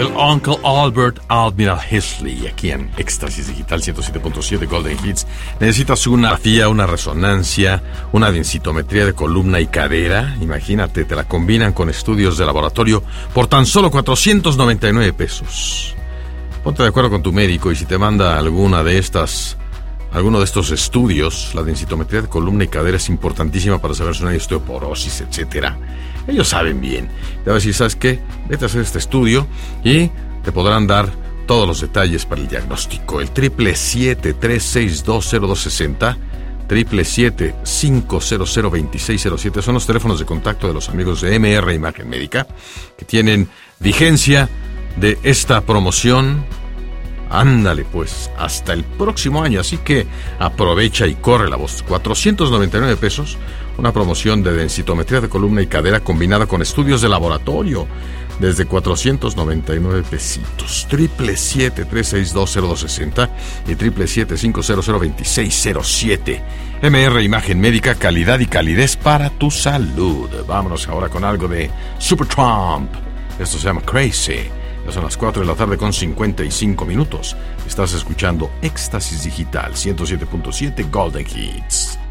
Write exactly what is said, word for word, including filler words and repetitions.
el Uncle Albert Admiral Hesley, aquí en Éxtasis Digital ciento siete punto siete Golden Hits. Necesitas una radiografía, una resonancia, una densitometría de columna y cadera. Imagínate, te la combinan con estudios de laboratorio por tan solo cuatrocientos noventa y nueve pesos. Ponte de acuerdo con tu médico y si te manda alguna de estas, alguno de estos estudios, la densitometría de columna y cadera es importantísima para saber si no hay osteoporosis, etcétera. Ellos saben bien. Te voy a decir, ¿sabes qué? Vete a hacer este estudio y te podrán dar todos los detalles para el diagnóstico. El triple siete, tres seis dos, cero dos seis cero, triple siete, cinco cero cero, veintiséis cero siete son los teléfonos de contacto de los amigos de M R Imagen Médica que tienen vigencia de esta promoción. Ándale pues, hasta el próximo año, así que aprovecha y corre la voz. cuatrocientos noventa y nueve pesos, una promoción de densitometría de columna y cadera combinada con estudios de laboratorio, desde cuatrocientos noventa y nueve pesitos. Triple siete, tres seis dos, cero dos seis cero y triple siete, cinco cero cero, veintiséis cero siete. M R Imagen Médica, calidad y calidez para tu salud. Vámonos ahora con algo de Supertramp. Esto se llama Crazy. Ya son las cuatro de la tarde con cincuenta y cinco minutos. Estás escuchando Éxtasis Digital ciento siete punto siete Golden Hits.